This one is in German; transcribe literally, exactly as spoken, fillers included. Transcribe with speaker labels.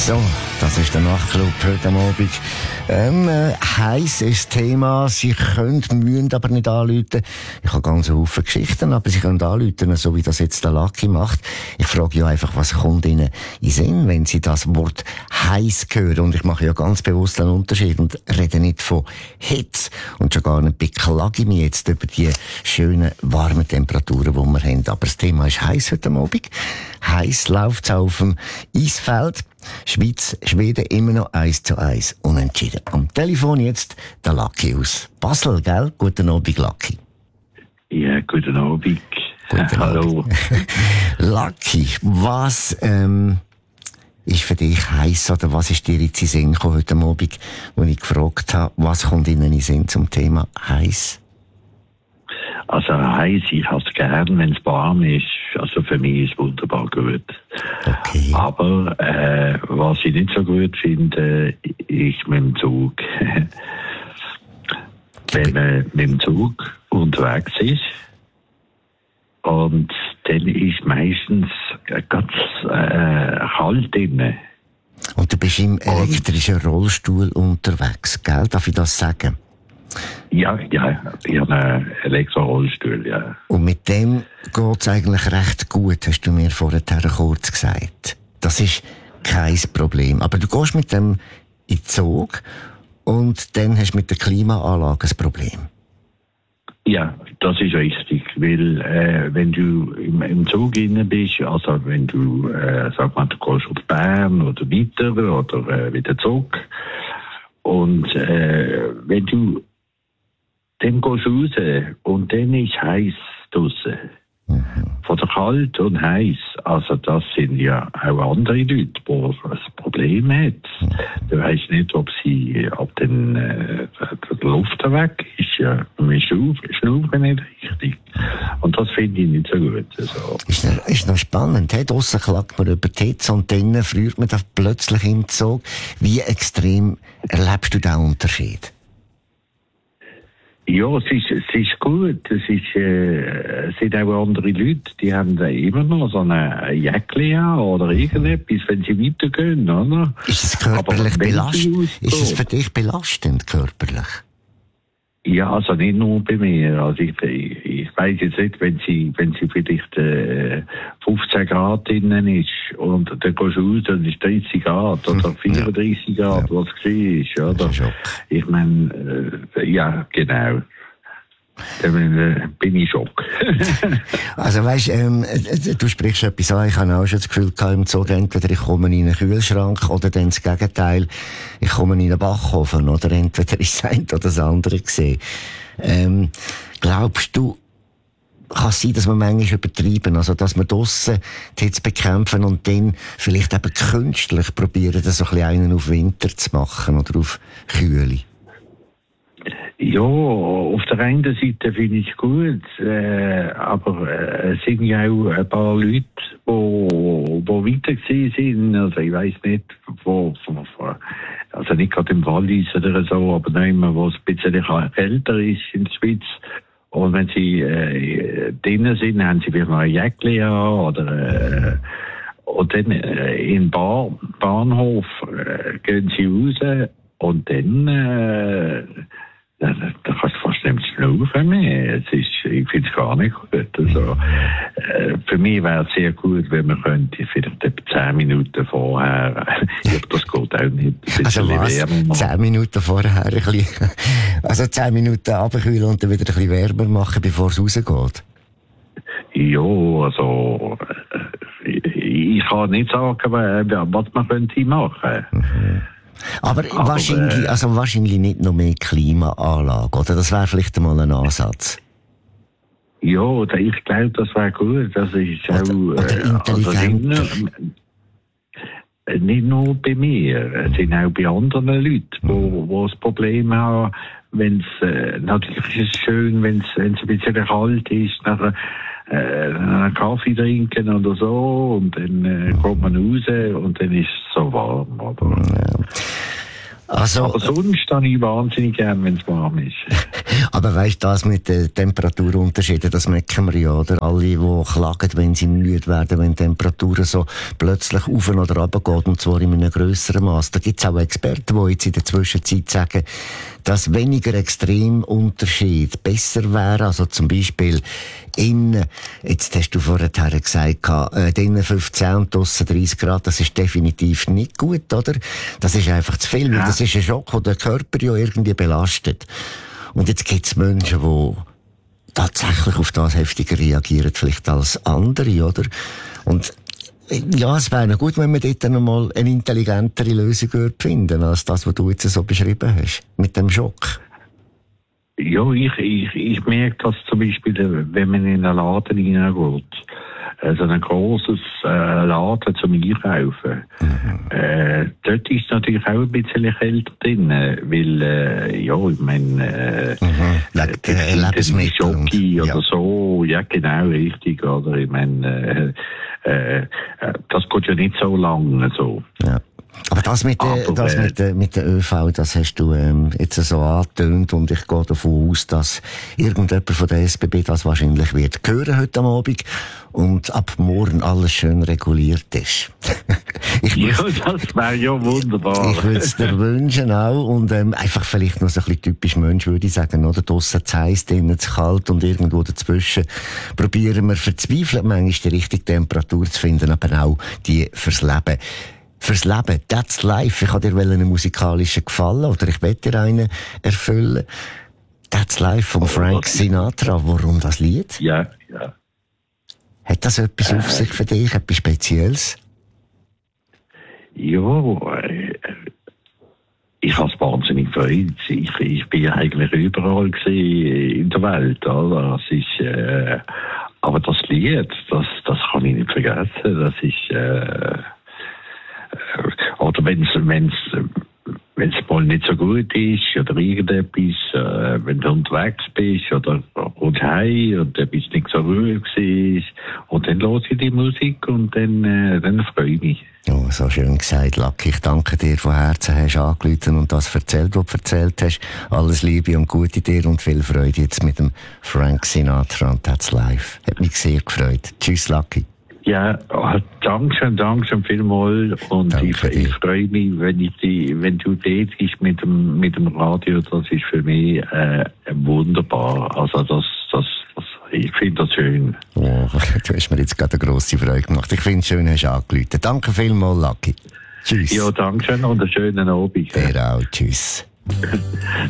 Speaker 1: So, das ist der Nachtclub heute am Abend. Ähm, äh, heiß ist das Thema. Sie können, müssen aber nicht anrufen. Ich habe ganz viele Geschichten, aber Sie können anrufen, so wie das jetzt der Lucky macht. Ich frage ja einfach, was kommt Ihnen in den Sinn, wenn Sie das Wort heiß hören? Und ich mache ja ganz bewusst einen Unterschied und rede nicht von Hitze. Und schon gar nicht beklage ich mich jetzt über die schönen, warmen Temperaturen, die wir haben. Aber das Thema ist heiß heute Abend. Heiß läuft es auf dem Eisfeld. Schweiz, Schweden immer noch eins zu eins unentschieden. Am Telefon jetzt der Lucky aus Basel, gell? Guten Abend, Lucky.
Speaker 2: Ja, guten Abend.
Speaker 1: Guten
Speaker 2: Hallo.
Speaker 1: Abend. Lucky, was ähm, ist für dich heiß oder was ist dir jetzt in den Sinn gekommen heute Abend, wo ich gefragt habe, was kommt Ihnen in den Sinn zum Thema heiß?
Speaker 2: Also heiß, ich habe es gern, wenn es warm ist. Also für mich ist es wunderbar gut.
Speaker 1: Okay.
Speaker 2: Aber äh, was ich nicht so gut finde, ist mit dem Zug. Wenn man mit dem Zug unterwegs ist und dann ist meistens ganz äh, kalt drin.
Speaker 1: Und du bist im elektrischen Rollstuhl unterwegs, gell? Darf ich das sagen?
Speaker 2: Ja, ja, ich habe einen Elektrorollstuhl, ja.
Speaker 1: Und mit dem geht es eigentlich recht gut, hast du mir vorher kurz gesagt. Das ist kein Problem. Aber du gehst mit dem in den Zug und dann hast du mit der Klimaanlage ein Problem.
Speaker 2: Ja, das ist richtig, weil äh, wenn du im, im Zug drin bist, also wenn du, äh, sag mal, du gehst auf Bern oder weiter oder äh, wieder zurück und äh, wenn du dann gehst du raus und dann ist heiß draussen. Mhm. Von der kalt und heiß. Also das sind ja auch andere Leute, die ein Problem haben. Mhm. Du weißt nicht, ob sie, ob dann äh, die Luft weg ist. Ja, wir schnaufen nicht richtig. Und das finde ich nicht so gut. Also.
Speaker 1: Ist, noch, ist noch spannend. Hey, draussen klagt man über die Hitze und dann friert man da plötzlich im Zug. Wie extrem erlebst du diesen Unterschied?
Speaker 2: Ja, es ist, es ist gut. Es, ist, äh, es sind auch andere Leute, die haben da immer noch so eine Jäckli an oder irgendetwas, wenn sie weitergehen, oder?
Speaker 1: Ist es körperlich belastend? Ist es für dich belastend, körperlich?
Speaker 2: Ja, also nicht nur bei mir. Also ich, ich, ich weiss jetzt nicht, wenn sie, wenn sie vielleicht äh, fünfzehn Grad drinnen ist und dann gehst du raus, dann ist dreißig Grad oder vierunddreißig ja. Grad, ja. Was es war, oder? Ich meine, äh, ja, genau. Dann äh, bin ich schock.
Speaker 1: Also weisst, ähm, du sprichst etwas an, ich habe auch schon das Gefühl gehabt im Zug, entweder ich komme in einen Kühlschrank oder dann das Gegenteil, ich komme in einen Backofen, oder entweder ist das eine oder das andere gesehen. Ähm, glaubst du, kann es sein, dass wir manchmal übertreiben, also dass wir draussen die Hitze bekämpfen und dann vielleicht eben künstlich probieren, so ein bisschen einen auf Winter zu machen oder auf Kühle?
Speaker 2: Ja, auf der einen Seite finde ich es gut, äh, aber äh, es sind ja auch ein paar Leute, die weiter gewesen sind. Also ich weiss nicht, wo, wo, wo, also nicht gerade im Wallis oder so, aber noch immer, wo es ein bisschen älter ist in der Schweiz. Und wenn sie äh, drinnen sind, haben sie vielleicht noch ein Jäckli an oder äh, und dann äh, im Bar, Bahnhof äh, gehen sie raus und dann äh, Da, da kannst du fast nicht schnaufen mehr. Es ist, ich finde es gar nicht gut. Also, äh, für mich wäre es sehr gut, wenn man könnte, vielleicht etwa zehn Minuten vorher, ja, das geht auch nicht.
Speaker 1: Also was? Zehn Minuten vorher ein bisschen, also zehn Minuten runterkühlen und dann wieder ein bisschen wärmer machen, bevor es rausgeht?
Speaker 2: Ja, also, äh, ich kann nicht sagen, was man könnte machen. Mhm.
Speaker 1: Aber, Aber wahrscheinlich, äh, also wahrscheinlich nicht noch mehr Klimaanlage, oder? Das wäre vielleicht einmal ein Ansatz.
Speaker 2: Ja, ich glaube, das wäre gut. Das ist
Speaker 1: oder,
Speaker 2: auch,
Speaker 1: oder intelligent.
Speaker 2: Also nicht, nur, nicht nur bei mir, es sind auch bei anderen Leuten, wo, wo das Problem haben, wenn es, äh, natürlich ist es schön, wenn es ein bisschen kalt ist, nachher äh, einen Kaffee trinken oder so und dann äh, kommt man raus und dann ist es so warm. Oder?
Speaker 1: Ja. Also,
Speaker 2: aber sonst habe ich wahnsinnig gern, wenn es warm ist.
Speaker 1: Aber weißt du, das mit den Temperaturunterschieden, das merken wir ja, oder? Alle, die klagen, wenn sie müde werden, wenn die Temperaturen so plötzlich auf oder runter geht, und zwar in einem grösseren Maß. Da gibt es auch Experten, die jetzt in der Zwischenzeit sagen, dass weniger Extremunterschied besser wäre. Also zum Beispiel innen, jetzt hast du vorher gesagt, äh, innen fünfzehn und draussen dreißig Grad, das ist definitiv nicht gut, oder? Das ist einfach zu viel, weil
Speaker 2: Ja.
Speaker 1: das ist ein Schock, der den Körper ja irgendwie belastet. Und jetzt gibt es Menschen, die tatsächlich auf das heftiger reagieren, vielleicht als andere, oder? Und ja, es wäre gut, wenn wir dort einmal eine intelligentere Lösung finden, als das, was du jetzt so beschrieben hast, mit dem Schock.
Speaker 2: Ja, ich, ich, ich merke das zum Beispiel, wenn man in einen Laden hineingeht. So ein grosses äh, Laden zum Einkaufen. Mhm. Äh, dort ist natürlich auch ein bisschen kälter drin, weil, äh, ja, ich meine, äh,
Speaker 1: mhm. Le- äh, Lebensmittel
Speaker 2: Schoki
Speaker 1: und, ja.
Speaker 2: oder so, ja genau, richtig, oder? Ich meine, äh, äh, das geht ja nicht so lang, so.
Speaker 1: Ja. Aber das mit der,
Speaker 2: Aber,
Speaker 1: das
Speaker 2: äh,
Speaker 1: mit der, mit der ÖV, das hast du ähm, jetzt so angetönt, und ich gehe davon aus, dass irgendjemand von der S B B das wahrscheinlich wird hören heute am Abend und ab morgen alles schön reguliert ist. ich
Speaker 2: Ja, das wäre ja wunderbar.
Speaker 1: Ich würde es dir wünschen auch, und ähm, einfach vielleicht noch so ein bisschen typisch Mensch, würde ich sagen, oder? Draussen zu heiß, drinnen zu kalt, und irgendwo dazwischen probieren wir verzweifelt manchmal die richtige Temperatur zu finden, aber auch die fürs Leben. Fürs Leben, that's life. Ich habe dir einen musikalischen gefallen, oder ich werde dir einen erfüllen. That's life von Frank Sinatra. Warum das Lied?
Speaker 2: Ja, ja.
Speaker 1: Hat das etwas
Speaker 2: äh,
Speaker 1: auf sich für dich, etwas Spezielles?
Speaker 2: Ja, äh, ich habe es wahnsinnig gefreut. Ich, ich bin ja eigentlich überall gewesen in der Welt, oder? Das ist, äh, aber das Lied, das, das kann ich nicht vergessen. Das ist, äh, oder wenn es wenn's, wenn's mal nicht so gut ist oder irgendetwas, äh, wenn du unterwegs bist oder kommst heim und etwas nicht so ruhig war, und dann höre ich die Musik und dann, äh, dann freue ich mich.
Speaker 1: Oh, so schön gesagt, Lucky. Ich danke dir von Herzen, hast angerufen und das erzählt, was du erzählt hast. Alles Liebe und Gute dir und viel Freude jetzt mit dem Frank Sinatra und That's Life. Hat mich sehr gefreut. Tschüss, Lucky.
Speaker 2: Ja, danke schön, danke schön vielmals. Und
Speaker 1: Danke
Speaker 2: ich,
Speaker 1: dir.
Speaker 2: ich freue mich, wenn ich die, wenn du dort bist mit dem, mit dem Radio, das ist für mich, äh, wunderbar. Also, das, das, das ich finde das schön.
Speaker 1: Oh, du hast mir jetzt gerade eine grosse Freude gemacht. Ich finde es schön, hast du angerufen. Danke vielmals, Lucky. Tschüss.
Speaker 2: Ja, danke schön und einen schönen Abend.
Speaker 1: Dir auch. Tschüss.